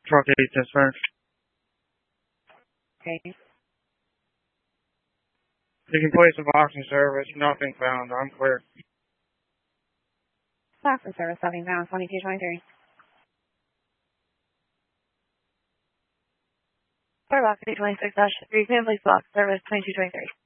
Truck 8 dispatch. Okay. You can place a box in service. Nothing found. I'm clear. Box in service, nothing found. 2223. Box 826-3, can please box service 2223.